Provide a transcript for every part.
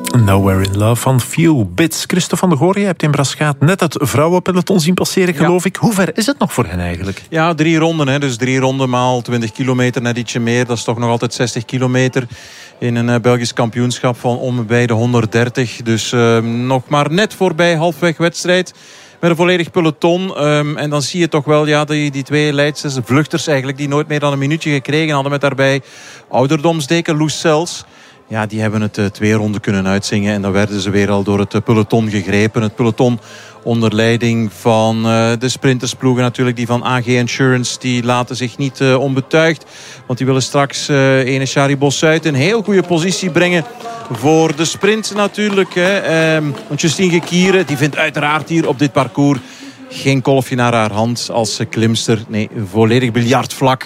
Nowhere in Love van Few Bits. Christophe van der Goor, je hebt in Braschaat net het vrouwenpeloton zien passeren, geloof ik. Hoe ver is het nog voor hen eigenlijk? Ja, 3 ronden. Hè. Dus 3 ronden maal 20 kilometer, net ietsje meer. Dat is toch nog altijd 60 kilometer in een Belgisch kampioenschap van om bij de 130. Dus nog maar net voorbij halfweg wedstrijd. Met een volledig peloton. En dan zie je toch wel die twee leidsters, de vluchters eigenlijk, die nooit meer dan een minuutje gekregen hadden. Met daarbij ouderdomsdeken Loes Sels. Ja, die hebben het 2 ronden kunnen uitzingen. En dan werden ze weer al door het peloton gegrepen. Het peloton onder leiding van de sprintersploegen natuurlijk. Die van AG Insurance, die laten zich niet onbetuigd. Want die willen straks ene Shari Bossuit een heel goede positie brengen voor de sprint natuurlijk. Want Justine Gekiere, die vindt uiteraard hier op dit parcours geen kolfje naar haar hand als klimster. Nee, volledig biljartvlak.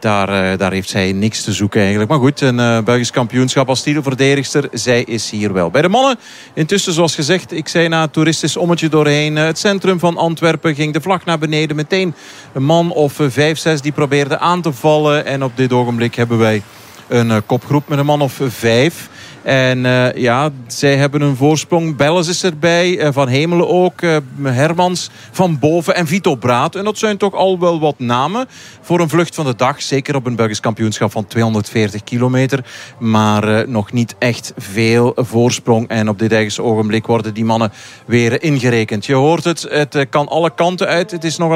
Daar heeft zij niks te zoeken eigenlijk. Maar goed, een Belgisch kampioenschap als titelverdedigster. Zij is hier wel. Bij de mannen, intussen zoals gezegd, ik zei na het toeristisch ommetje doorheen het centrum van Antwerpen ging de vlag naar beneden. Meteen een man of 5, 6 die probeerde aan te vallen. En op dit ogenblik hebben wij een kopgroep met een man of 5. En zij hebben een voorsprong. Belles is erbij, Van Hemelen ook, Hermans, Van Boven en Vito Braat. En dat zijn toch al wel wat namen voor een vlucht van de dag. Zeker op een Belgisch kampioenschap van 240 kilometer. Maar nog niet echt veel voorsprong. En op dit eigenste ogenblik worden die mannen weer ingerekend. Je hoort het kan alle kanten uit. Het is nog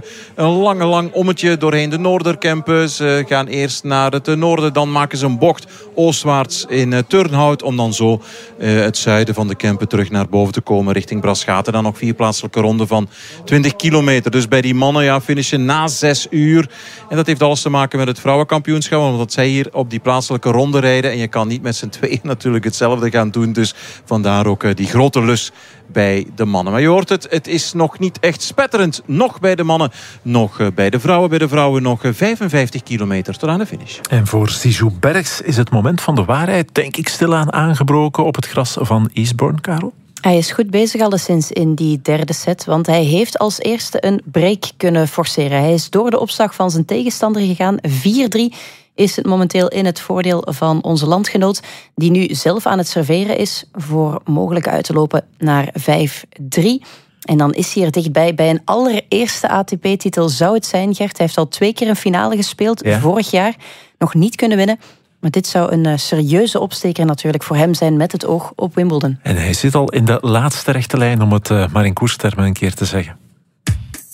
een lang ommetje doorheen de Noorderkempen. Ze gaan eerst naar het noorden, dan maken ze een bocht oostwaarts in Turnhout, om dan zo het zuiden van de Kempen terug naar boven te komen richting Braschaat. En dan nog 4 plaatselijke ronden van 20 kilometer. Dus bij die mannen finishen na 6 uur. En dat heeft alles te maken met het vrouwenkampioenschap, omdat zij hier op die plaatselijke ronde rijden. En je kan niet met z'n tweeën natuurlijk hetzelfde gaan doen. Dus vandaar ook die grote lus bij de mannen. Maar je hoort het is nog niet echt spetterend. Nog bij de mannen, nog bij de vrouwen. Bij de vrouwen nog 55 kilometer tot aan de finish. En voor Zizou Bergs is het moment van de waarheid, denk ik, stilaan aangebroken op het gras van Eastbourne, Karel? Hij is goed bezig alleszins in die derde set, want hij heeft als eerste een break kunnen forceren. Hij is door de opslag van zijn tegenstander gegaan. 4-3 is het momenteel in het voordeel van onze landgenoot, die nu zelf aan het serveren is voor mogelijk uit te lopen naar 5-3. En dan is hij er dichtbij. Bij een allereerste ATP-titel zou het zijn, Gert. Hij heeft al 2 keer een finale gespeeld, vorig jaar. Nog niet kunnen winnen. Maar dit zou een serieuze opsteker natuurlijk voor hem zijn met het oog op Wimbledon. En hij zit al in de laatste rechte lijn, om het maar in koerstermen een keer te zeggen.